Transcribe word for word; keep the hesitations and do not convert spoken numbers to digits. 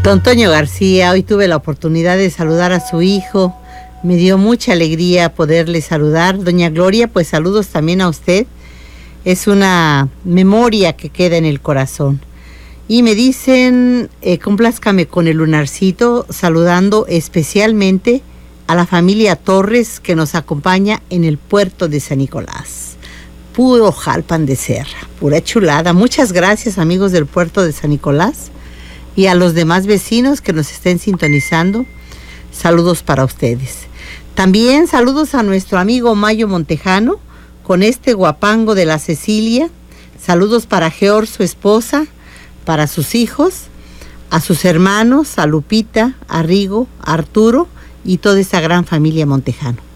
Don Toño García, hoy tuve la oportunidad de saludar a su hijo. Me dio mucha alegría poderle saludar. Doña Gloria, pues saludos también a usted. Es una memoria que queda en el corazón. Y me dicen, eh, complázcame con el lunarcito, saludando especialmente a la familia Torres que nos acompaña en el puerto de San Nicolás. Puro Jalpan de Serra, pura chulada. Muchas gracias, amigos del puerto de San Nicolás, y a los demás vecinos que nos estén sintonizando. Saludos para ustedes. También saludos a nuestro amigo Mayo Montejano, con este guapango de la Cecilia. Saludos para Geor, su esposa, para sus hijos, a sus hermanos, a Lupita, a Rigo, a Arturo y toda esa gran familia Montejano.